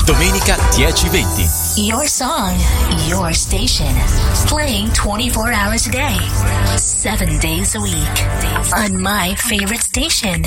Domenica 10:20. Your song, your station. Playing 24 hours a day, 7 days a week. On my favorite station.